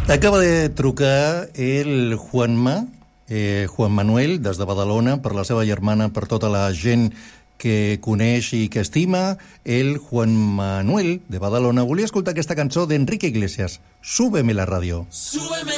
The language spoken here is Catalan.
Acaba de trucar el Juan Manuel, des de Badalona, per la seva germana, per tota la gent que coneix i que estima. El Juan Manuel, de Badalona, volia escoltar aquesta cançó d'Enrique Iglesias, Súbeme la radio. Súbeme